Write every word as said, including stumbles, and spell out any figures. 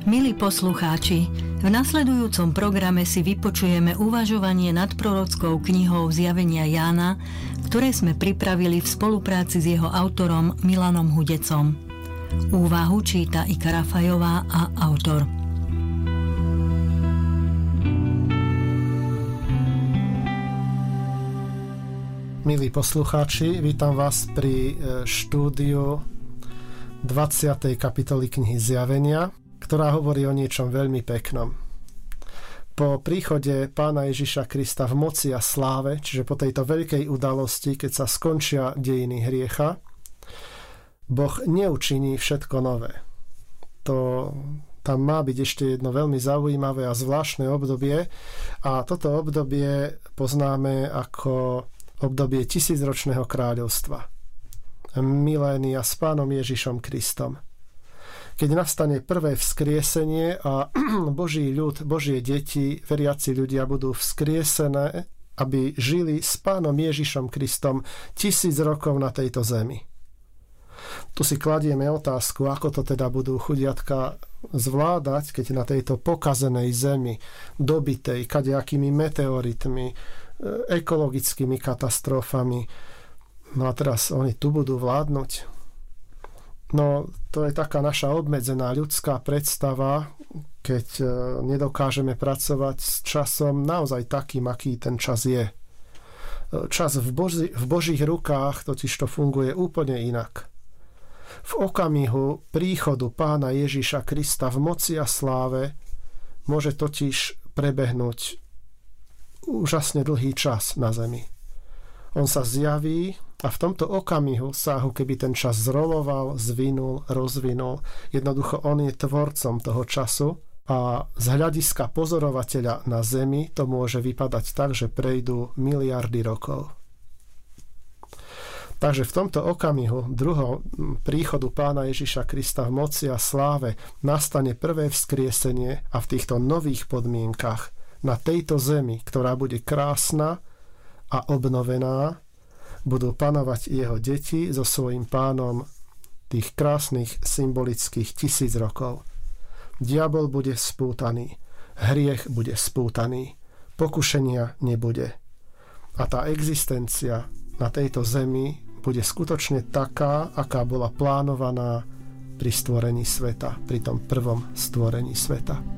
Milí poslucháči, v nasledujúcom programe si vypočujeme uvažovanie nad prorockou knihou Zjavenia Jána, ktoré sme pripravili v spolupráci s jeho autorom Milanom Hudecom. Úvahu číta Ika Rafajová a autor. Milí poslucháči, vítam vás pri štúdiu dvadsiatej kapitoly knihy Zjavenia, ktorá hovorí o niečom veľmi peknom. Po príchode Pána Ježiša Krista v moci a sláve, čiže po tejto veľkej udalosti, keď sa skončia dejiny hriecha, Boh neučiní všetko nové. To, tam má byť ešte jedno veľmi zaujímavé a zvláštne obdobie a toto obdobie poznáme ako obdobie tisícročného kráľovstva. Milénia s Pánom Ježišom Kristom. Keď nastane prvé vzkriesenie a Boží ľud, Božie deti, veriaci ľudia budú vzkriesené, aby žili s Pánom Ježišom Kristom tisíc rokov na tejto zemi. Tu si kladieme otázku, ako to teda budú chudiatka zvládať, keď na tejto pokazenej zemi, dobitej kadejakými meteoritmi, ekologickými katastrofami. No a teraz oni tu budú vládnuť. No, to je taká naša obmedzená ľudská predstava, keď nedokážeme pracovať s časom naozaj takým, aký ten čas je. Čas v, Boži, v Božích rukách totiž to funguje úplne inak. V okamihu príchodu Pána Ježiša Krista v moci a sláve môže totiž prebehnúť úžasne dlhý čas na zemi. On sa zjaví a v tomto okamihu sa ako keby ten čas zroloval, zvinul, rozvinul. Jednoducho on je tvorcom toho času a z hľadiska pozorovateľa na zemi to môže vypadať tak, že prejdú miliardy rokov. Takže v tomto okamihu druhého príchodu Pána Ježiša Krista v moci a sláve nastane prvé vzkriesenie a v týchto nových podmienkach na tejto zemi, ktorá bude krásna a obnovená, budú panovať jeho deti so svojím pánom tých krásnych symbolických tisíc rokov. Diabol bude spútaný, hriech bude spútaný, pokušenia nebude. A tá existencia na tejto zemi bude skutočne taká, aká bola plánovaná pri stvorení sveta, pri tom prvom stvorení sveta.